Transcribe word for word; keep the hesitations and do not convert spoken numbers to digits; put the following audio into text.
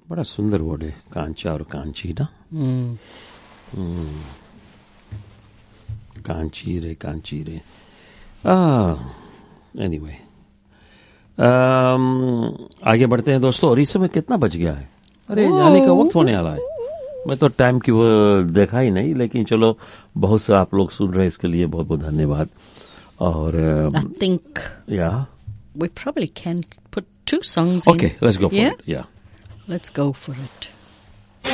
बड़ा सुंदर वर्ड है, कांचा और कांची ना. Mm. Hmm. कांची रे कांची रे. Ah, anyway. um, आगे बढ़ते हैं दोस्तों. और इस समय कितना बज गया है? अरे जाने का वक्त होने वाला है. मैं तो टाइम की वो देखा ही नहीं, लेकिन चलो बहुत से आप लोग सुन रहे हैं, इसके लिए बहुत बहुत धन्यवाद. और I think yeah, we probably can put two songs in. okay, let's go for Yeah? it. Yeah. Let's go for it.